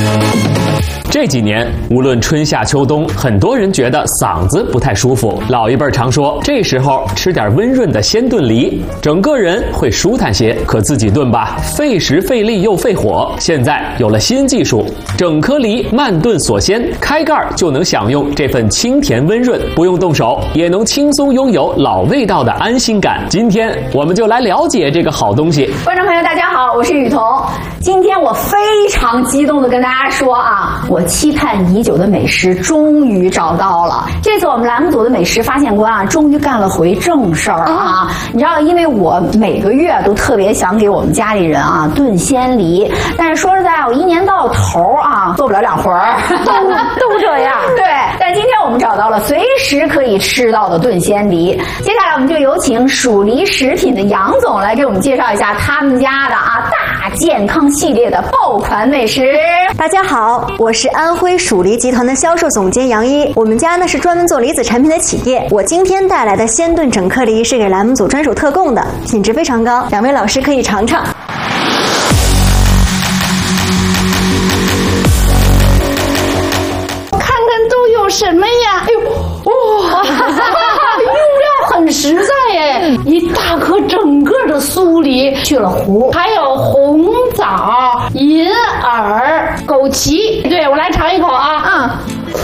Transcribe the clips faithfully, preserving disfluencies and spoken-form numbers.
这几年，无论春夏秋冬，很多人觉得嗓子不太舒服。老一辈常说，这时候吃点温润的鲜炖梨，整个人会舒坦些。可自己炖吧，费时费力又费火。现在有了新技术，整颗梨慢炖锁鲜，开盖就能享用这份清甜温润，不用动手也能轻松拥有老味道的安心感。今天我们就来了解这个好东西。 观众朋友，大家好，我是雨桐。今天我非常激动的跟大家说啊，我期盼已久的美食终于找到了。这次我们栏目组的美食发现官啊，终于干了回正事儿啊！你知道，因为我每个月都特别想给我们家里人啊炖鲜梨，但是说实在，我一年到头啊做不了两回儿，都都这样。对，但今天我们找到了随时可以吃到的炖鲜梨。接下来我们就有请蜀梨食品的杨总来给我们介绍一下他们家的啊大健康系列的爆款美食。 大家好，我是安徽蜀梨集团的销售总监杨一。我们家呢是专门做梨子产品的企业。我今天带来的鲜炖整颗梨是给栏目组专属特供的，品质非常高，两位老师可以尝尝。 看看都有什么呀？哎呦，哇，用料很实在耶！一大颗整个的酥梨，去了核，还有红枣、银耳、枸杞。对，我来尝一口啊。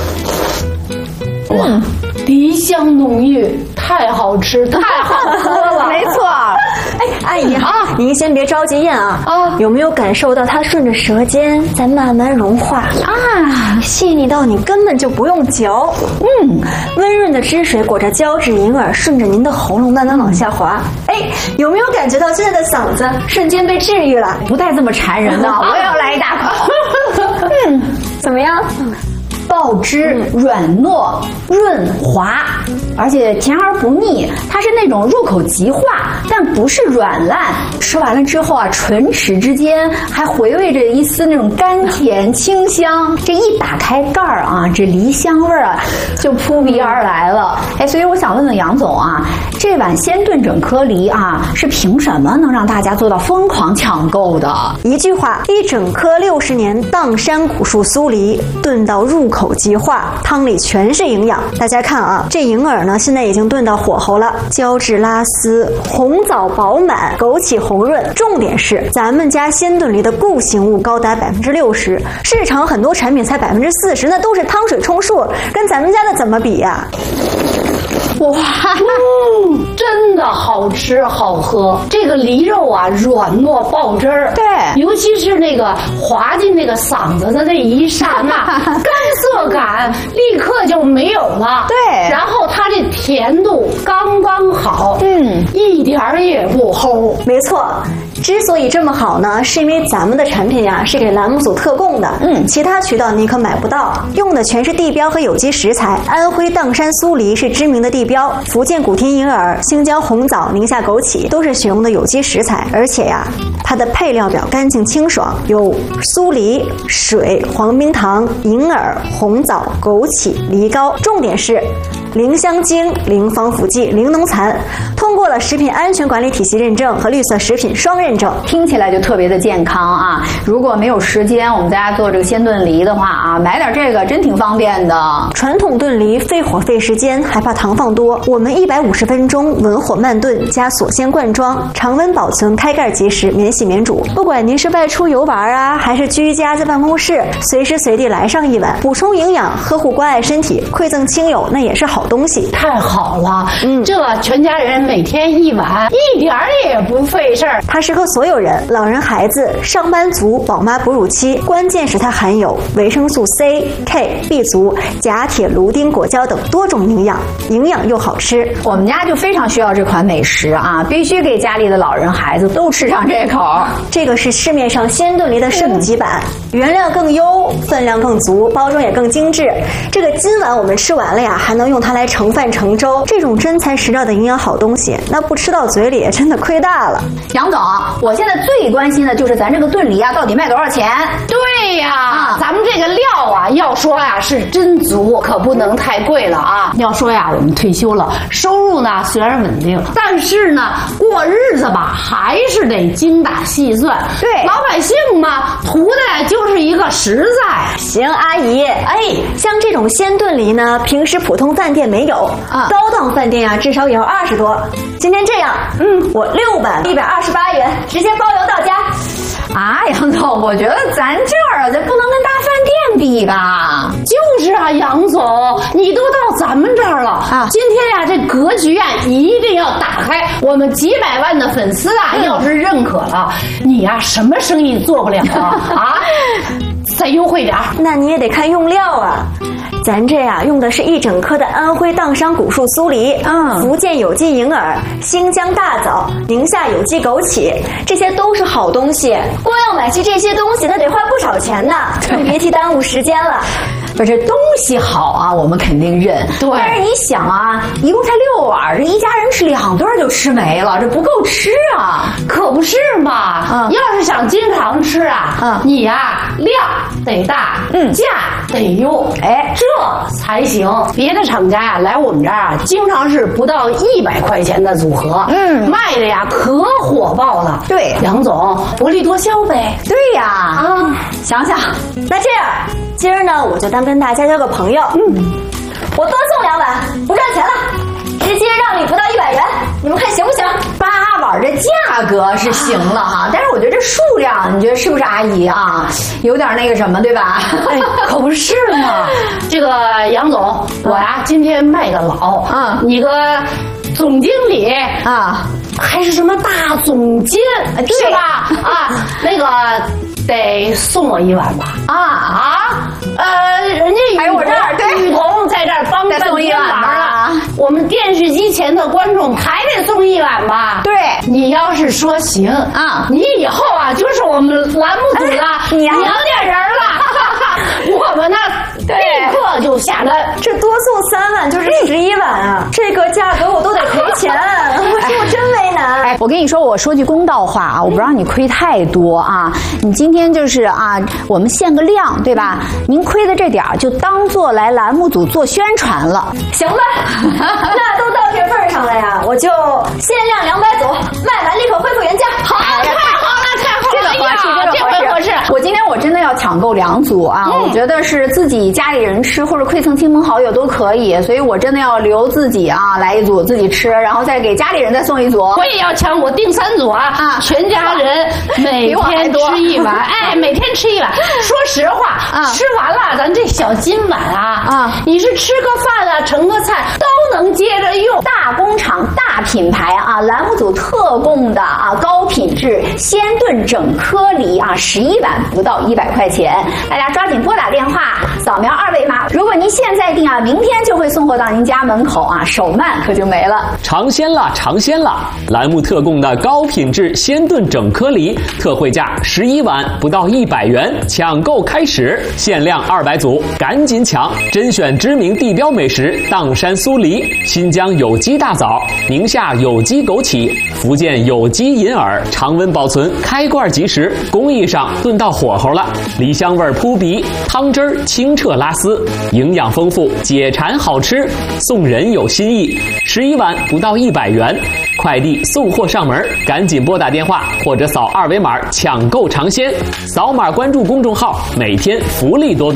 嗯，哇，梨香浓郁，太好吃，太好喝了。 没错。 哎，阿姨啊，您先别着急咽啊。啊，有没有感受到它顺着舌尖在慢慢融化啊？细腻到你根本就不用嚼。嗯，温润的汁水裹着胶质银耳，顺着您的喉咙慢慢往下滑。哎，有没有感觉到现在的嗓子瞬间被治愈了？ 不带这么馋人的，我也要来一大口。 嗯，怎么样？ 爆汁、软糯、润滑，而且甜而不腻。它是那种入口即化，但不是软烂。吃完了之后啊，唇齿之间还回味着一丝那种甘甜清香。这一打开盖儿啊，这梨香味儿啊就扑鼻而来了。哎，所以我想问问杨总啊，这碗鲜炖整颗梨啊，是凭什么能让大家做到疯狂抢购的？ 一句话，一整颗六十年砀山古树酥梨炖到入口口即化，汤里全是营养。大家看啊，这银耳呢，现在已经炖到火候了，胶质拉丝，红枣饱满，枸杞红润。重点是，咱们家鲜炖梨的固形物高达百分之六十，市场很多产品才百分之四十，那都是汤水冲数，跟咱们家的怎么比呀、啊？ 哇，嗯，真的好吃好喝。这个梨肉啊，软糯爆汁儿， 对， 尤其是那个滑进那个嗓子的那一刹那，干涩感立刻就没有了。 对， 然后它这甜度刚刚好，嗯，一点儿也不齁。 没错。之所以这么好呢，是因为咱们的产品呀、啊、是给栏目组特供的，嗯，其他渠道您可买不到，用的全是地标和有机食材。安徽砀山酥梨是知名的地标，福建古亭银耳、新疆红枣、宁夏枸杞都是选用的有机食材，而且呀，它的配料表干净清爽，有酥梨、水、黄冰糖、银耳、红枣、枸杞、梨膏，重点是零香精、零防腐剂、零农残，通过了食品安全管理体系认证和绿色食品双认证， 听起来就特别的健康啊！如果没有时间，我们在家做这个鲜炖梨的话啊，买点这个真挺方便的。 传统炖梨费火费时间，还怕糖放多，我们一百五十分钟文火慢炖加锁鲜灌装，常温保存，开盖即食，免洗免煮。不管您是外出游玩啊，还是居家在办公室，随时随地来上一碗，补充营养，呵护关爱身体，馈赠亲友，那也是好东西。 太好了，嗯，这全家人每天一碗，一点儿也不费事儿。 它适合所有人，老人、孩子、上班族、宝妈、哺乳期。关键是它含有维生素 C、K、B 族、钾、铁、卢、丁、果胶等多种营养，营养又好吃。 我们家就非常需要这款美食啊，必须给家里的老人、孩子都吃上这口。 这个是市面上鲜炖梨的升级版，嗯、原料更优，分量更足，包装也更精致。这个今晚我们吃完了呀，还能用它来盛饭盛粥，这种真材实料的营养好东西，那不吃到嘴里真的亏大了。 杨总，我现在最关心的就是咱这个炖梨啊，到底卖多少钱？ 对呀，啊、咱们们这个料啊，要说呀是真足，可不能太贵了啊。要说呀，我们退休了，收入呢虽然稳定，但是呢过日子吧还是得精打细算。 对， 老百姓嘛，图的就是一个实在。 行，阿姨，哎，像这种鲜炖梨呢，平时普通饭店没有，啊，高档饭店啊至少也要二十多。今天这样，嗯，我六百一百二十八元，直接包邮到家。 啊，杨总，我觉得咱这儿啊，这不能跟大饭店比吧？ 就是啊，杨总，你都到咱们这儿了啊！今天呀，这格局啊一定要打开。我们几百万的粉丝啊，要是认可了，你呀什么生意做不了啊？啊，再优惠点儿。 那你也得看用料啊。咱这呀、啊、用的是一整颗的安徽砀山古树酥梨，嗯，福建有机银耳，新疆大枣，宁夏有机枸杞，这些都是好东西。光要买齐这些东西，那得花不少钱呢，更别提耽误时间了。 不是东西好啊，我们肯定认。 对， 但是你想啊，一共才六碗，这一家人吃两顿就吃没了，这不够吃啊！ 可不是嘛，嗯，要是想经常吃啊，嗯，你呀、啊、量得大，嗯，价得优，哎，这才行。别的厂家呀来我们这儿啊，经常是不到一百块钱的组合，嗯，卖的呀可火爆了。 对， 杨总薄利多销呗。 对呀，啊，想想， 那这样。今儿呢，我就当跟大家交个朋友。嗯，我多送两碗，不赚钱了，直接让你不到一百元，你们看行不行？ 八碗这价格是行了哈，但是我觉得这数量，你觉得是不是阿姨啊？有点那个什么，对吧？ 哎，可不是嘛。这个杨总，我呀今天卖个老，嗯，你个总经理啊，还是什么大总监，是吧？啊，那个。得送我一碗吧？啊啊，呃，人家雨我这儿对雨桐在这儿帮半天忙了，我们电视机前的观众还得送一碗吧？ 对， 你要是说行啊，你以后啊就是我们栏目组的娘家人了，我们呢立刻就下单。 这多送三碗就是十一碗啊，这个价格我都得赔钱，我真为难。 哎，我跟你说，我说句公道话啊，我不让你亏太多啊，你今天。就是啊，我们限个量，对吧？您亏的这点儿就当做来栏目组做宣传了， 行吧？那都到这份上了呀，我就限量两百组，卖完立刻恢复原价。 好，太好了，太好了， 这个合适，这个合适。我今天我真的要抢购两组啊！嗯、我觉得是自己家里人吃，或者馈赠亲朋好友都可以，所以我真的要留自己啊，来一组自己吃，然后再给家里人再送一组。 我也要抢，我订三组啊！啊，全家人每天吃一碗。哎，每天吃一碗。说实话，啊，吃完了，咱这小金碗啊，啊，你是吃个饭啊，盛个菜都能接着用。 大工厂、大品牌啊，栏目组特供的啊，高品质鲜炖整颗梨啊，十一碗不到一百块钱，大家抓紧拨打电话，扫描二维码。如果您现在订啊，明天就会送货到您家门口啊，手慢可就没了。 尝鲜了，尝鲜了！栏目特供的高品质鲜炖整颗梨，特惠价十一碗。不到一百元，抢购开始，限量二百组，赶紧抢！甄选知名地标美食砀山酥梨，新疆有机大枣，宁夏有机枸杞，福建有机银耳，常温保存，开罐即食，工艺上炖到火候了，梨香味扑鼻，汤汁儿清澈拉丝，营养丰富，解馋好吃，送人有新意。十一碗不到一百元，快递送货上门，赶紧拨打电话或者扫二维码抢购尝鲜。扫码关注公众号，每天福利多多。